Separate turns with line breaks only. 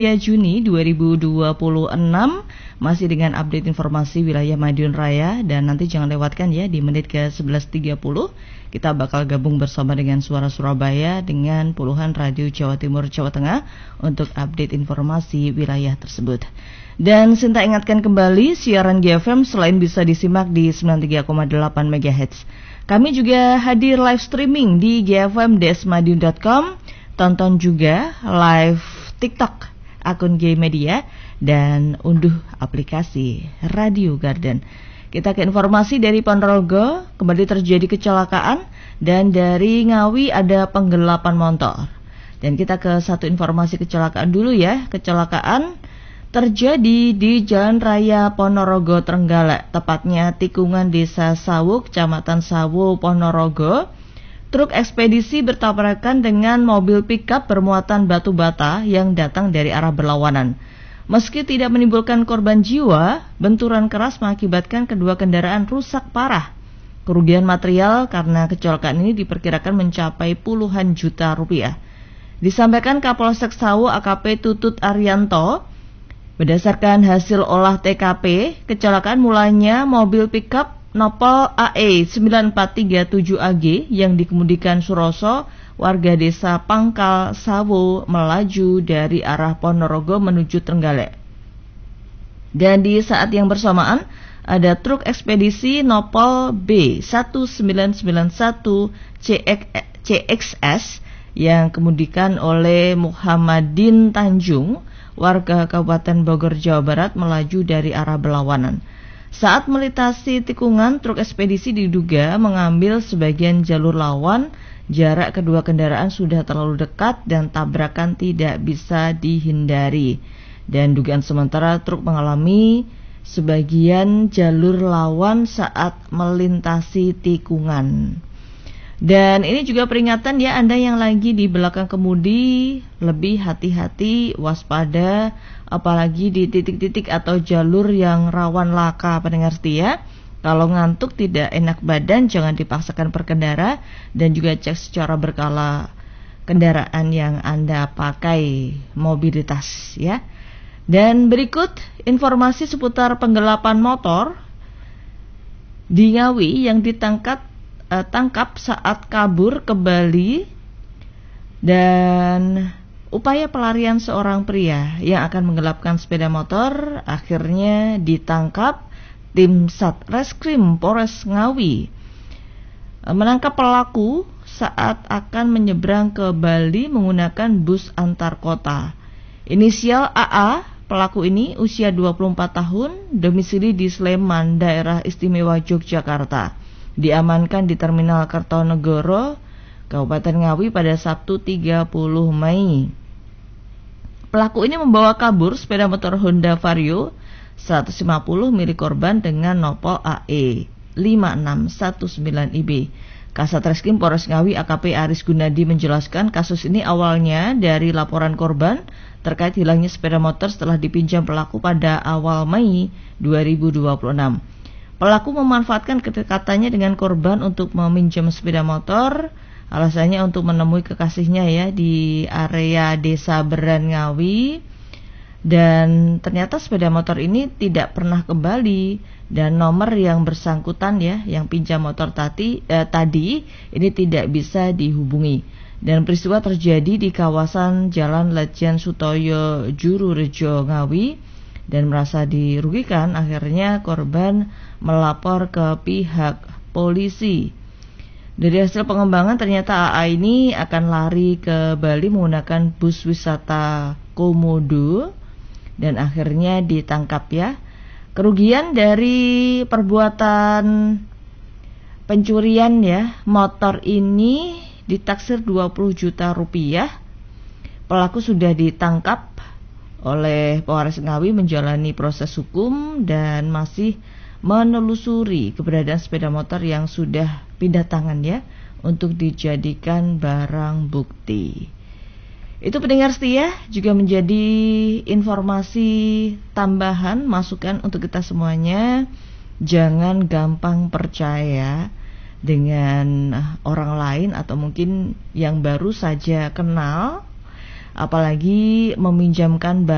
Juni 2026 masih dengan update informasi wilayah Madiun Raya, dan nanti jangan lewatkan ya di menit ke 11.30 kita bakal gabung bersama dengan Suara Surabaya dengan puluhan radio Jawa Timur, Jawa Tengah untuk update informasi wilayah tersebut. Dan Sinta ingatkan kembali, siaran GFM selain bisa disimak di 93,8 MHz, kami juga hadir live streaming di gfm-madiun.com. Tonton juga live TikTok akun G Media dan unduh aplikasi Radio Garden. Kita ke informasi dari Ponorogo, kembali terjadi kecelakaan, dan dari Ngawi ada penggelapan motor. Dan kita ke satu informasi kecelakaan dulu ya. Kecelakaan terjadi di Jalan Raya Ponorogo Trenggalek, tepatnya tikungan Desa Sawu, Kecamatan Sawu, Ponorogo. Truk ekspedisi bertabrakan dengan mobil pickup bermuatan batu bata yang datang dari arah berlawanan. Meski tidak menimbulkan korban jiwa, benturan keras mengakibatkan kedua kendaraan rusak parah. Kerugian material karena kecelakaan ini diperkirakan mencapai puluhan juta rupiah. Disampaikan Kapolsek Sawu AKP Tutut Arianto, berdasarkan hasil olah TKP, kecelakaan mulanya mobil pickup Nopol AE 9437AG yang dikemudikan Suroso, warga desa Pangkal Sawu, melaju dari arah Ponorogo menuju Trenggalek. Dan di saat yang bersamaan, ada truk ekspedisi Nopol B1991 CXS yang kemudikan oleh Muhammadin Tanjung, warga Kabupaten Bogor, Jawa Barat, melaju dari arah berlawanan. Saat melintasi tikungan, truk ekspedisi diduga mengambil sebagian jalur lawan. Jarak kedua kendaraan sudah terlalu dekat dan tabrakan tidak bisa dihindari. Dan dugaan sementara truk mengalami sebagian jalur lawan saat melintasi tikungan. Dan ini juga peringatan ya, Anda yang lagi di belakang kemudi, lebih hati-hati, waspada, apalagi di titik-titik atau jalur yang rawan laka, pendengar setia. Kalau ngantuk, tidak enak badan, jangan dipaksakan berkendara, dan juga cek secara berkala kendaraan yang Anda pakai, mobilitas ya. Dan berikut informasi seputar penggelapan motor di Ngawi yang tangkap saat kabur ke Bali, dan upaya pelarian seorang pria yang akan menggelapkan sepeda motor akhirnya ditangkap. Tim Satreskrim Polres Ngawi menangkap pelaku saat akan menyeberang ke Bali menggunakan bus antar kota. Inisial AA, pelaku ini usia 24 tahun, domisili di Sleman, Daerah Istimewa Yogyakarta. Diamankan di Terminal Kertonegoro, Kabupaten Ngawi pada Sabtu 30 Mei. Pelaku ini membawa kabur sepeda motor Honda Vario 150 milik korban dengan nopol AE 5619IB. Kasat Reskrim Polres Ngawi AKP Aris Gunadi menjelaskan kasus ini awalnya dari laporan korban terkait hilangnya sepeda motor setelah dipinjam pelaku pada awal Mei 2026. Pelaku memanfaatkan kedekatannya dengan korban untuk meminjam sepeda motor, alasannya untuk menemui kekasihnya ya di area Desa Beran Ngawi. Dan ternyata sepeda motor ini tidak pernah kembali, dan nomor yang bersangkutan ya, yang pinjam motor tadi ini tidak bisa dihubungi. Dan peristiwa terjadi di kawasan Jalan Lejen Sutoyo Jururejo Ngawi. Dan merasa dirugikan, akhirnya korban melapor ke pihak polisi. Dari hasil pengembangan ternyata AA ini akan lari ke Bali menggunakan bus wisata Komodo, dan akhirnya ditangkap ya. Kerugian dari perbuatan pencurian ya motor ini ditaksir 20 juta rupiah. Pelaku sudah ditangkap oleh Polres Ngawi menjalani proses hukum dan masih menelusuri keberadaan sepeda motor yang sudah pindah tangan ya untuk dijadikan barang bukti. Itu pendengar setia juga menjadi informasi tambahan, masukan untuk kita semuanya. Jangan gampang percaya dengan orang lain atau mungkin yang baru saja kenal, apalagi meminjamkan barang